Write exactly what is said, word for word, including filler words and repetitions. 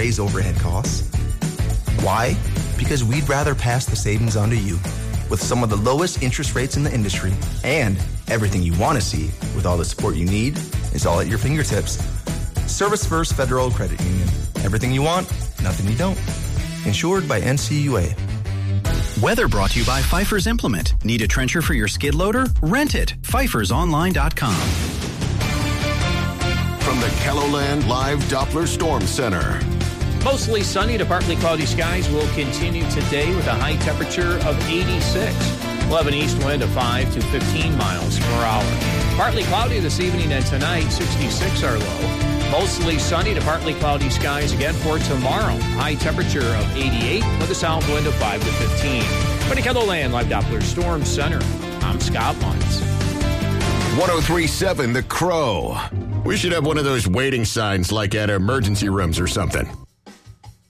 raise overhead costs. Why? Because we'd rather pass the savings on to you with some of the lowest interest rates in the industry, and everything you want to see with all the support you need is all at your fingertips. Service First Federal Credit Union. Everything you want, nothing you don't. Insured by N C U A. Weather brought to you by Pfeiffer's Implement. Need a trencher for your skid loader? Rent it. Pfeifers Online dot com. From the KELOLAND Live Doppler Storm Center. Mostly sunny to partly cloudy skies will continue today with a high temperature of eighty-six. We'll have an east wind of five to fifteen miles per hour. Partly cloudy this evening and tonight, sixty-six are low. Mostly sunny to partly cloudy skies again for tomorrow. High temperature of eighty-eight with a south wind of five to fifteen. For the KELOLAND Live Doppler Storm Center, I'm Scott Munz. one oh three point seven The Crow. We should have one of those waiting signs like at emergency rooms or something.